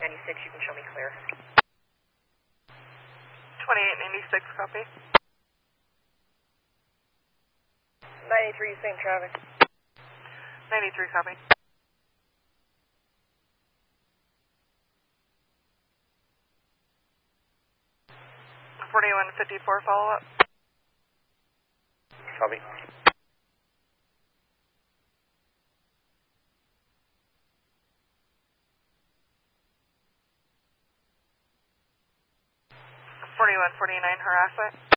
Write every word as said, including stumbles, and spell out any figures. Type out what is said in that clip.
ninety-six, you can show me clear. twenty-eight ninety-six, copy. ninety-three, same traffic. ninety-three, copy. forty-one fifty-four, follow up. Copy. forty-one forty-nine, harassment.